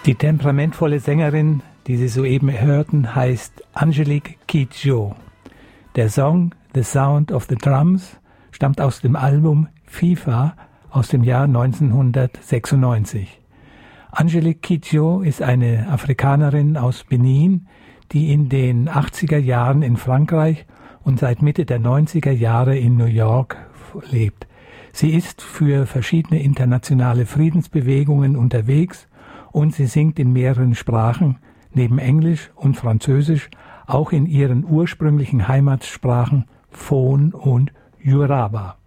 Die temperamentvolle Sängerin, die Sie soeben hörten, heißt Angelique Kidjo. Der Song The Sound of the Drums stammt aus dem Album FIFA aus dem Jahr 1996. Angelique Kidjo ist eine Afrikanerin aus Benin, die in den 80er Jahren in Frankreich und seit Mitte der 90er Jahre in New York lebt. Sie ist für verschiedene internationale Friedensbewegungen unterwegs und sie singt in mehreren Sprachen, neben Englisch und Französisch, auch in ihren ursprünglichen Heimatsprachen Fon und Yoruba.